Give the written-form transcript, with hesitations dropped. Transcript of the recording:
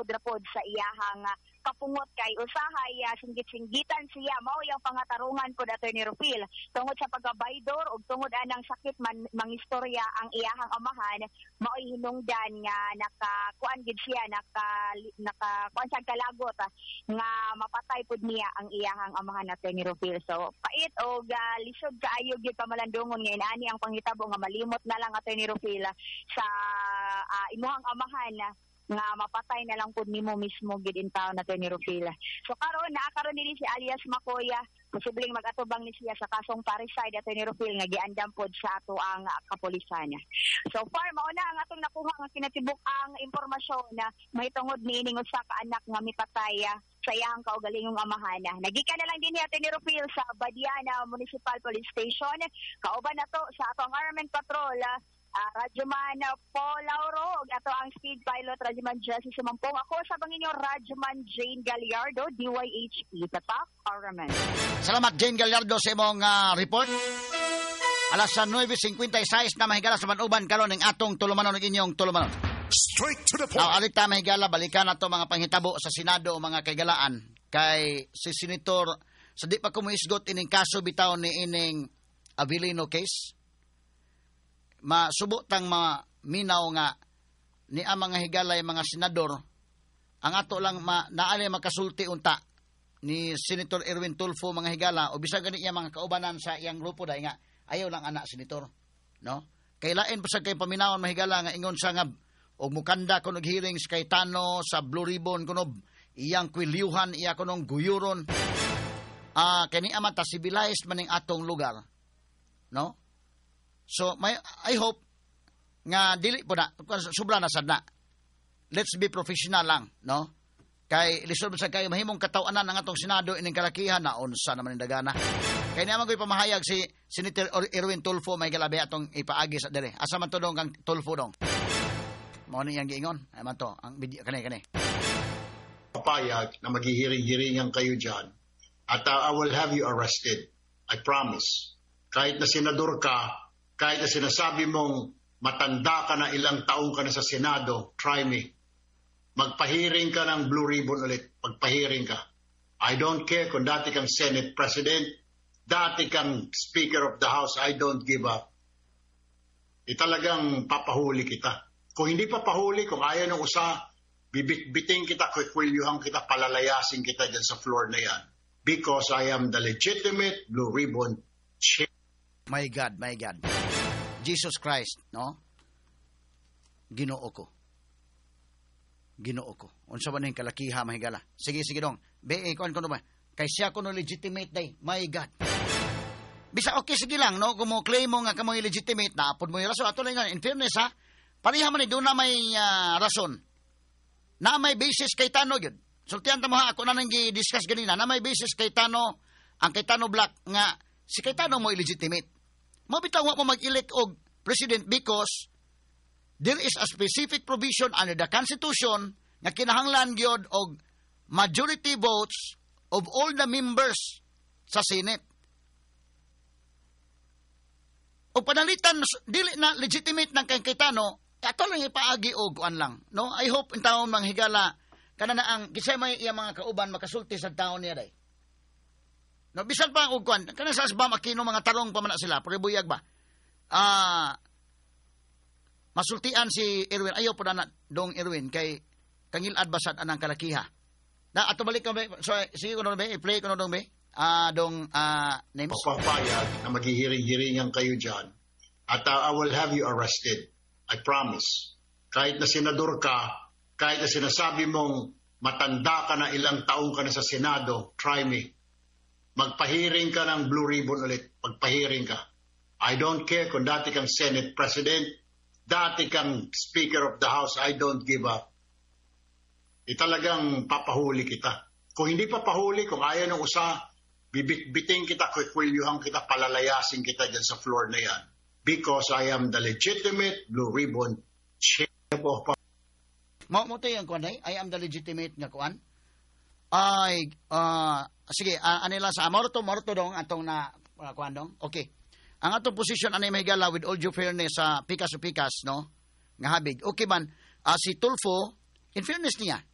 rapod sa iyahang kapungot kay usahay singgit-singgitan siya mao yung pangatarungan pod Attorney Rufil tungod sa pagabaydor ug tungod anang sakit mangistorya ang iyahang amahan mao'y hinungdan nga nakakuan gid siya naka kuan sa kalagot nga mapatay pod niya ang iyahang amahan Attorney Rufil. So pait og lisod kaayo gyud pamalandungon nga inaani ang panghitabo nga malimot na lang Attorney Rufil sa imuhang amahan nga mapatay na lang pud nimo mismo gid in town Attorney Rufil. So karon naakaron nili si alias Makoya, posibleng mag-atubang ni siya sa kasong parricide Attorney Rufil nga giandam pod sa ato ang kapulisan. So far mao na ang atong nakuha nga kinatibuk-ang impormasyon na mahitungod niining usa ka anak nga mipatay sa iyang kaugalingong amahan. Nagikan na lang din ni Attorney Rufil sa Badiana Municipal Police Station. Kauban na to sa atong Armed Patrol Radyoman Paul Lauro ug ato ang speed pilot Radyoman Jesse Sumampong. Ako sa banginyo Radyoman Jane Gallardo, DYHP, Tatak, Araman. Salamat Jane Gallardo sa imong report. Alas 9:56 na mahigala sa manuban karon ning atong tulumanon ug inyong tulumanon. Straight to the point. Now, alita mahigala balikan nato mga panghitabo sa Senado mga kaygalaan kay si Senator sa di pa kumuisgot ining kaso bitaw ni ining Avilino case. Masubot tang minaw nga ni ang mga higalay mga senador ang ato lang naali makasulti unta ni Senator Erwin Tulfo mga higala o bisag gani iya mga kaubanan sa iyang grupo dai nga ayaw lang anak senator no kay lain pa sa kay paminawon mahigala nga ingon sa nga og mukanda kuno hearings kay Tano sa Blue Ribbon kuno iyang kwilyuhan iya kunong guyuron kani amata civilized maning atong lugar no. So, I hope nga dili po na, sobra na sad na. Let's be professional lang, no? Kay lisod sa kayo mahimong katawanan ng atong Senado ining kalakihan na unsa naman indagana. Kay naman ko'y pamahayag si Senator Erwin Tulfo may galabi atong ipaagi sa dire. Asa man to dong kang Tulfo dong. Mao ni yang giingon. Ay man to ang video kani. Papayag na maghihiring-hiringan kayo diyan at I will have you arrested. I promise. Kahit na senador ka, kahit na sinasabi mong matanda ka na ilang taong ka na sa Senado, try me. Magpahiring ka ng Blue Ribbon ulit. Magpahiring ka. I don't care kung dati kang Senate President, dati kang Speaker of the House, I don't give up. Talagang papahuli kita. Kung hindi papahuli, kung ayaw ng usa, bibit-biting kita, kwikwiliuhan kita, palalayasin kita dyan sa floor na yan. Because I am the legitimate Blue Ribbon chair. My God. Jesus Christ, no? Ginoo ko. Unsa man ning kalakiha mahigala. Sige dong. Kuan kuno ba? Kay siya kuno legitimate day. My God. Bisa okay sige lang, no? Kung mo claim mo nga kamo legitimate na apod mo yung rason. Ato lang in fairness ha. Pareha man doon na may rason. Na may basis kay Tano yun. Sultihan ta mo ha, ako na nang gi-discuss ganina. Na may basis kay Tano, ang kay Tano Black nga si kay Tano mo illegitimate. Mabitaw mo mag-elect og president because there is a specific provision under the Constitution nga kinahanglan gyud og majority votes of all the members sa Senate. O panalitan dili na legitimate ng kay Tano, ato lang ipaagi og kuan lang, no? I hope in taon manghigala kana na ang kisay may iya mga kauban makasulti sa taon niya day. No, bisan pa og kuan kana sa asbam akino mga tarong pa man sila, pero buyag ba? Masultian si Erwin, ayaw po na dong Erwin kay kangil adbasad anang kalakiha. Na ato balik ka ba? So sige ko no ba, i-play ko no dong ba? Dong names. Papayag na maghihiring-hiringan kayo diyan at I will have you arrested. I promise. Kahit na senador ka, kahit na sinasabi mong matanda ka na ilang taong ka na sa Senado, try me. Magpahiring ka ng Blue Ribbon ulit. Magpahiring ka. I don't care kung dati kang Senate President, dati kang Speaker of the House, I don't give up. Talagang papahuli kita. Kung hindi papahuli, kung ayaw ng usa, bibit-biting kita, kwikwiliuhan kita, palalayasin kita dyan sa floor na yan. Because I am the legitimate Blue Ribbon chair. Mo to yung kuan I am the legitimate nga kuan. Sige, anila sa morto dong atong na kuan dong. Okay. Ang atong position anay mahigala with all due fairness sa pikas no nga habig. Okay man, si Tulfo in fairness niya